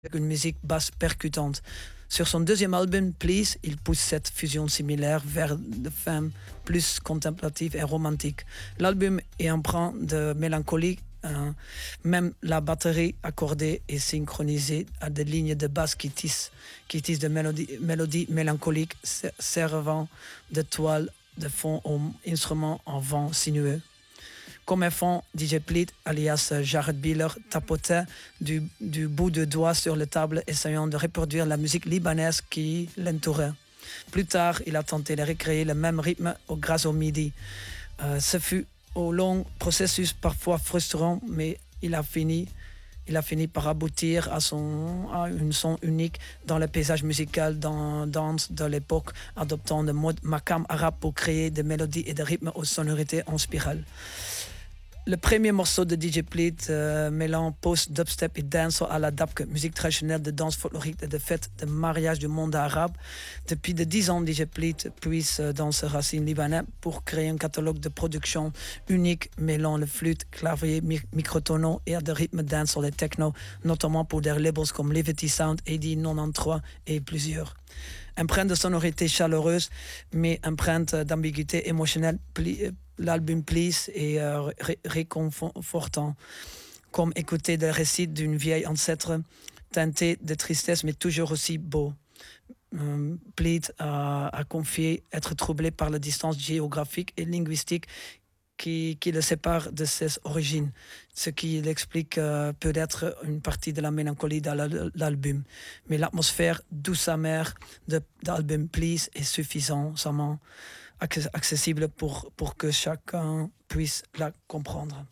avec une musique basse percutante. Sur son deuxième album, Please, il pousse cette fusion similaire vers des thèmes plus contemplatifs et romantiques. L'album est empreint de mélancolie. Même la batterie accordée est synchronisée à des lignes de basse qui tissent de mélodies mélancoliques servant de toile de fond aux instruments en vent sinueux. Comme un fond, DJ Pleat, alias Jared Bieler, tapotait du bout de doigt sur la table, essayant de reproduire la musique libanaise qui l'entourait. Plus tard, il a tenté de recréer le même rythme grâce au MIDI. Ce fut un long processus parfois frustrant, mais il a fini par aboutir à une son unique dans le paysage musical danse de l'époque, adoptant le mode makam arabe pour créer des mélodies et des rythmes aux sonorités en spirale. Le premier morceau de DJ Pleat mêlant post-dubstep et dancehall à la dabke, musique traditionnelle de danse folklorique et de fête de mariage du monde arabe. Depuis de 10 ans, DJ Pleat puise dans ses racines libanaises pour créer un catalogue de production unique mêlant le flûte, clavier, microtonaux et des rythmes dancehall et techno, notamment pour des labels comme Liberty Sound, AD93 et plusieurs. Empreinte de sonorité chaleureuse, mais empreinte d'ambiguïté émotionnelle, l'album Please est réconfortant, comme écouter le récit d'une vieille ancêtre teinté de tristesse, mais toujours aussi beau. Pleat a confié être troublé par la distance géographique et linguistique qui le sépare de ses origines, ce qui explique peut-être une partie de la mélancolie de l'album. Mais l'atmosphère douce amère de l'album Please est suffisamment accessible pour que chacun puisse la comprendre.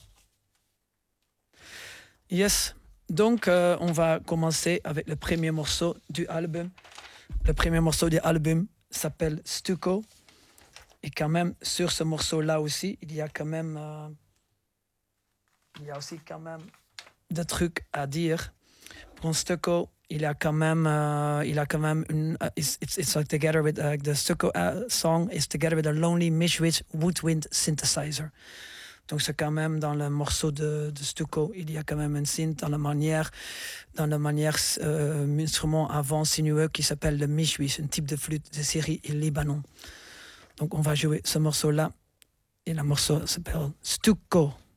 Yes, donc on va commencer avec le premier morceau du album. Le premier morceau du album s'appelle Stucco. Et quand même, sur ce morceau-là aussi, il y a aussi quand même des trucs à dire. Pour Stucco, il y a quand même une... it's like together with the Stucco song is together with a lonely Mishwich woodwind synthesizer. Donc c'est quand même dans le morceau de Stucco, il y a quand même un synth dans la manière instrument avant sinueux qui s'appelle le Mishwich, un type de flûte de Syrie et Libanon. Donc on va jouer ce morceau-là et le morceau s'appelle Stucco.